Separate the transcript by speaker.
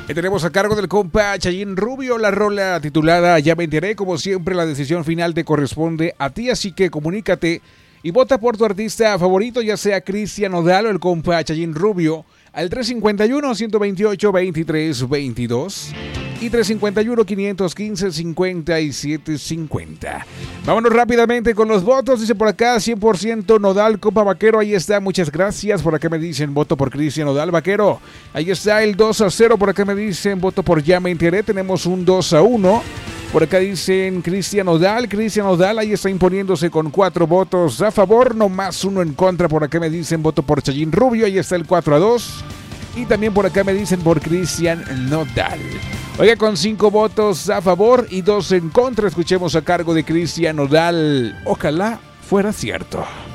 Speaker 1: Tenemos a cargo del compa Chayín Rubio la rola titulada Ya me enteré. Como siempre, la decisión final te corresponde a ti, así que comunícate y vota por tu artista favorito, ya sea Cristian Nodal o el compa Chayín Rubio, al 351-128-2322 y 351-515-5750. Vámonos rápidamente con los votos. Dice por acá 100% Nodal, compa Vaquero. Ahí está, muchas gracias. Por acá me dicen voto por Cristian Nodal, Vaquero. Ahí está el 2-0. Por acá me dicen voto por Ya me enteré. Tenemos un 2-1. Por acá dicen Cristian Nodal, ahí está imponiéndose con 4 votos a favor, no más 1 en contra. Por acá me dicen voto por Chayín Rubio, ahí está el 4-2. Y también por acá me dicen por Cristian Nodal. Oiga, con 5 votos a favor y 2 en contra, escuchemos a cargo de Cristian Nodal. Ojalá fuera cierto.